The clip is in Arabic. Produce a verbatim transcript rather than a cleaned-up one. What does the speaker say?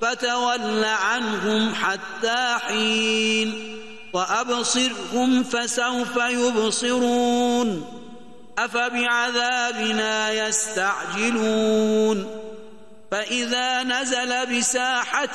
فتول عنهم حتى حين وأبصرهم فسوف يبصرون أفبعذابنا يستعجلون فإذا نزل بساحة